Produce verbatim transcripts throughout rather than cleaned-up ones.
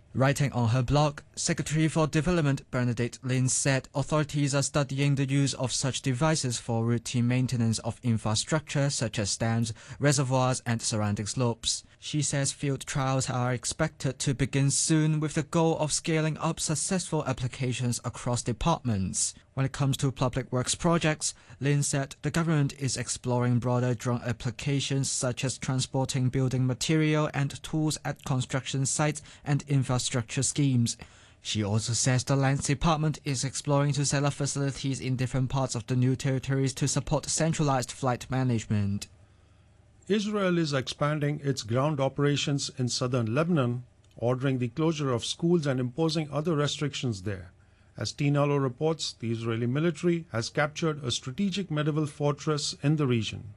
Writing on her blog, Secretary for Development Bernadette Lin said authorities are studying the use of such devices for routine maintenance of infrastructure such as dams, reservoirs and surrounding slopes. She says field trials are expected to begin soon with the goal of scaling up successful applications across departments. When it comes to public works projects, Lin said the government is exploring broader drone applications such as transporting building material and tools at construction sites and infrastructure schemes. She also says the Lands Department is exploring to set up facilities in different parts of the new territories to support centralized flight management. Israel is expanding its ground operations in southern Lebanon, ordering the closure of schools and imposing other restrictions there. As T N L O reports, the Israeli military has captured a strategic medieval fortress in the region.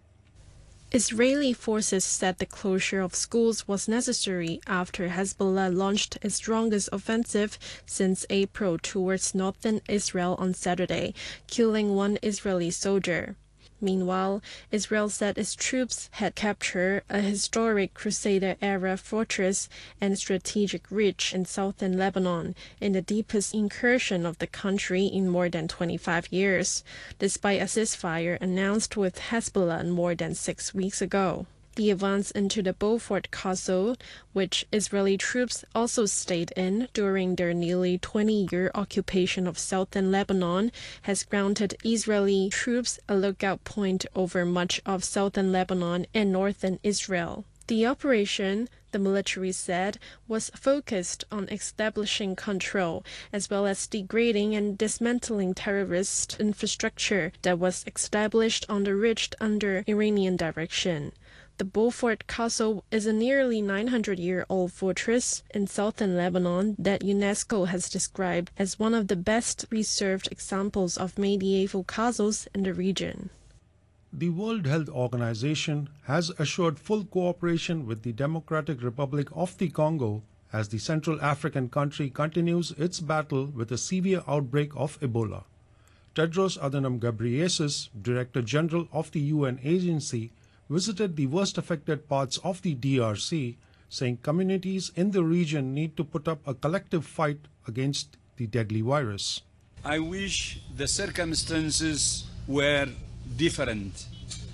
Israeli forces said the closure of schools was necessary after Hezbollah launched its strongest offensive since April towards northern Israel on Saturday, killing one Israeli soldier. Meanwhile, Israel said its troops had captured a historic Crusader-era fortress and strategic ridge in southern Lebanon in the deepest incursion of the country in more than twenty-five years, despite a ceasefire announced with Hezbollah more than six weeks ago. The advance into the Beaufort Castle, which Israeli troops also stayed in during their nearly twenty-year occupation of southern Lebanon, has granted Israeli troops a lookout point over much of southern Lebanon and northern Israel. The operation, the military said, was focused on establishing control, as well as degrading and dismantling terrorist infrastructure that was established on the ridge under Iranian direction. The Beaufort Castle is a nearly nine hundred year old fortress in southern Lebanon that UNESCO has described as one of the best preserved examples of medieval castles in the region. The World Health Organization has assured full cooperation with the Democratic Republic of the Congo as the Central African country continues its battle with a severe outbreak of Ebola. Tedros Adhanom Ghebreyesus, Director General of the U N agency, visited the worst affected parts of the D R C, saying communities in the region need to put up a collective fight against the deadly virus. I wish the circumstances were different,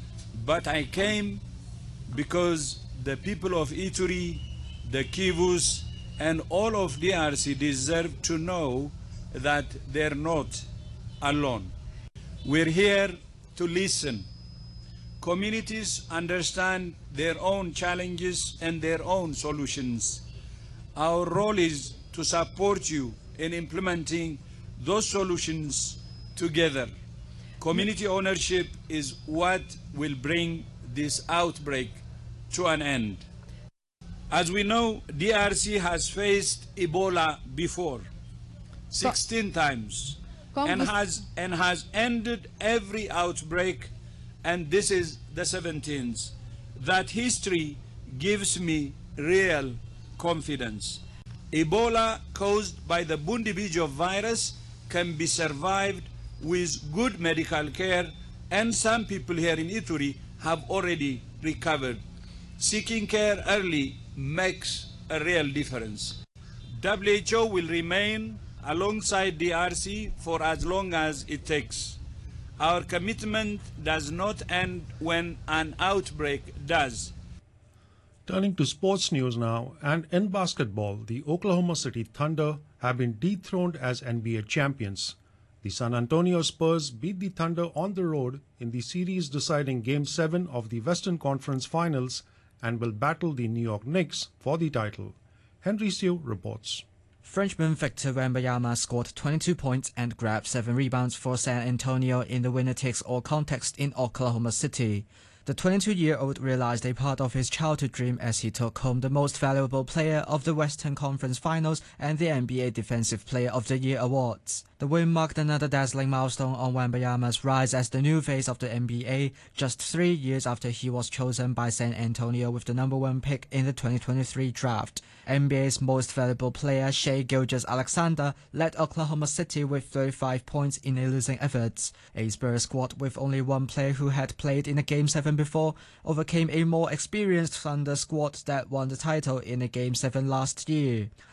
but I came because the people of Ituri, the Kivus, and all of D R C deserve to know that they're not alone. We're here to listen. Communities understand their own challenges and their own solutions. Our role is to support you in implementing those solutions together. Community ownership is what will bring this outbreak to an end. As we know, D R C has faced Ebola before, sixteen times, and has, and has ended every outbreak, and this is the seventeenth. That history gives me real confidence. Ebola caused by the Bundibugyo virus can be survived with good medical care, and some people here in Ituri have already recovered. Seeking care early makes a real difference. W H O will remain alongside D R C for as long as it takes. Our commitment does not end when an outbreak does. Turning to sports news now, and in basketball, the Oklahoma City Thunder have been dethroned as N B A champions. The San Antonio Spurs beat the Thunder on the road in the series-deciding Game seven of the Western Conference Finals and will battle the New York Knicks for the title. Henry Sue reports. Frenchman Victor Wembanyama scored twenty-two points and grabbed seven rebounds for San Antonio in the winner-takes-all contest in Oklahoma City. The twenty-two-year-old realized a part of his childhood dream as he took home the Most Valuable Player of the Western Conference Finals and the N B A Defensive Player of the Year awards. The win marked another dazzling milestone on Wembanyama's rise as the new face of the N B A, just three years after he was chosen by San Antonio with the number one pick in the twenty twenty-three draft. N B A's Most Valuable Player Shai Gilgeous-Alexander led Oklahoma City with thirty-five points in a losing effort. A Spurs squad with only one player who had played in a Game seven before overcame a more experienced Thunder squad that won the title in a Game seven last year.